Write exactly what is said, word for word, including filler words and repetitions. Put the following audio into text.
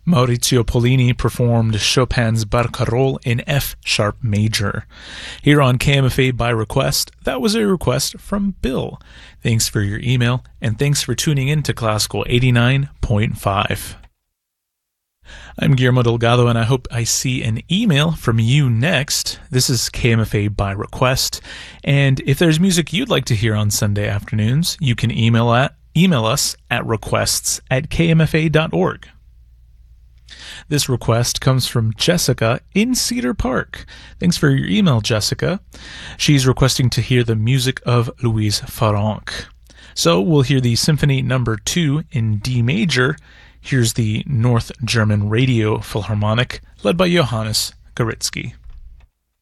Maurizio Pollini performed Chopin's Barcarolle in F sharp major. Here on K M F A by request, that was a request from Bill. Thanks for your email, and thanks for tuning in to Classical eighty-nine point five. I'm Guillermo Delgado, and I hope I see an email from you next. This is K M F A by request, and if there's music you'd like to hear on Sunday afternoons, you can email at email us at requests at k m f a dot org. This request comes from Jessica in Cedar Park. Thanks for your email, Jessica. She's requesting to hear the music of Louise Farrenc. So we'll hear the Symphony Number two in D major. Here's the North German Radio Philharmonic, led by Johannes Garitzky.